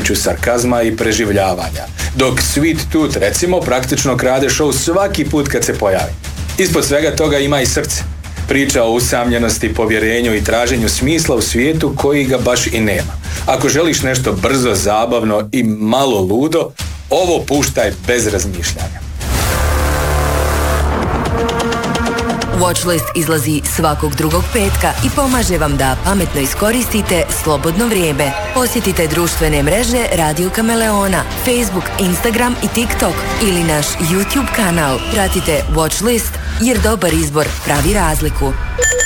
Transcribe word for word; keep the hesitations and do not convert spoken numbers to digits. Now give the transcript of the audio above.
pomoću sarkazma i preživljavanja. Dok Sweet Tooth, recimo, praktično krade show svaki put kad se pojavi. Ispod svega toga ima i srce. Priča o usamljenosti, povjerenju i traženju smisla u svijetu koji ga baš i nema. Ako želiš nešto brzo, zabavno i malo ludo, ovo puštaj bez razmišljanja. Watchlist izlazi svakog drugog petka i pomaže vam da pametno iskoristite slobodno vrijeme. Posjetite društvene mreže Radio Kameleona, Facebook, Instagram i TikTok ili naš YouTube kanal. Pratite Watchlist jer dobar izbor pravi razliku.